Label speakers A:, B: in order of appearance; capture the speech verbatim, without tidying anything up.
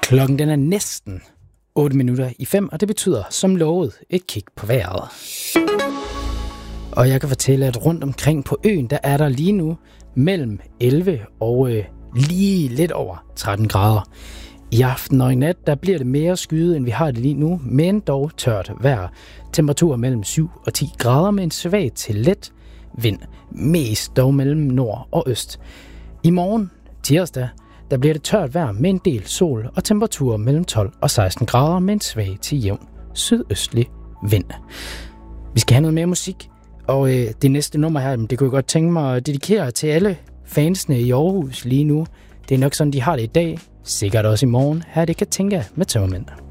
A: Klokken den er næsten otte minutter i fem, og det betyder, som lovet, et kig på vejret. Og jeg kan fortælle, at rundt omkring på øen, der er der lige nu mellem elleve og øh, lige lidt over tretten grader. I aften og i nat, der bliver det mere skyet, end vi har det lige nu, men dog tørt vejr. Temperaturer mellem syv og ti grader med en svag til let vind, mest dog mellem nord og øst. I morgen, tirsdag, der bliver det tørt vejr med en del sol og temperaturer mellem tolv og seksten grader med en svag til jævn sydøstlig vind. Vi skal have noget mere musik, og øh, det næste nummer her, det kunne jeg godt tænke mig at dedikere til alle fansene i Aarhus lige nu. Det er nok sådan, de har det i dag, sikkert også i morgen. Her er det Katinka med Tømmermænd.